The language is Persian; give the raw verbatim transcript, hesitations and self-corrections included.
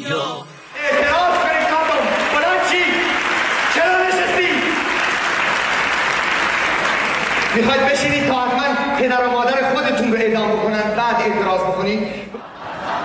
دنیا. اعتراض کنید مردم. بلند چی؟ چرا نشستی؟ میخواید بشینید تا حتما پدر و مادر خودتون رو اعدام بکنن بعد اعتراض بکنید؟